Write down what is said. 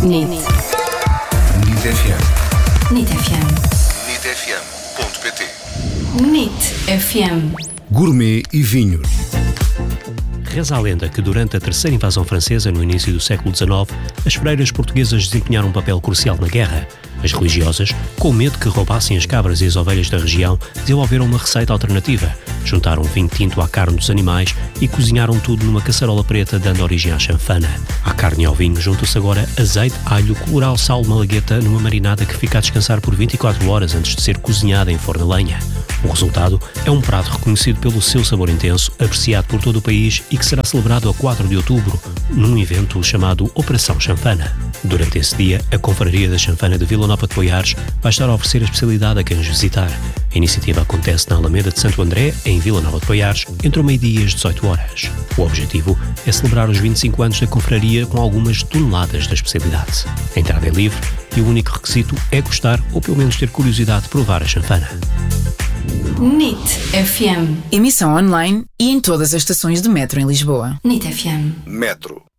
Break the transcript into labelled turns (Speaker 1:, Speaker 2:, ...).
Speaker 1: NIT FM.
Speaker 2: NIT FM.
Speaker 1: NITfm.pt.
Speaker 2: NIT FM.
Speaker 3: Gourmet e vinhos.
Speaker 4: Reza a lenda que durante a terceira invasão francesa, no início do século XIX, as freiras portuguesas desempenharam um papel crucial na guerra. As religiosas, com medo que roubassem as cabras e as ovelhas da região, desenvolveram uma receita alternativa. Juntaram vinho tinto à carne dos animais e cozinharam tudo numa caçarola preta, dando origem à chanfana. À carne e ao vinho juntam-se agora azeite, alho, colorau, sal, malagueta numa marinada que fica a descansar por 24 horas antes de ser cozinhada em forno a lenha. O resultado é um prato reconhecido pelo seu sabor intenso, apreciado por todo o país e que será celebrado a 4 de outubro, num evento chamado Operação Chanfana. Durante esse dia, a Confraria da Chanfana de Vila Nova de Poiares vai estar a oferecer a especialidade a quem os visitar. A iniciativa acontece na Alameda de Santo André, em Vila Nova de Poiares, entre o meio-dia e as 18 horas. O objetivo é celebrar os 25 anos da Confraria com algumas toneladas da especialidade. A entrada é livre e o único requisito é gostar ou pelo menos ter curiosidade de provar a chanfana.
Speaker 2: NIT FM.
Speaker 5: Emissão online e em todas as estações de metro em Lisboa.
Speaker 2: NIT FM.
Speaker 1: Metro.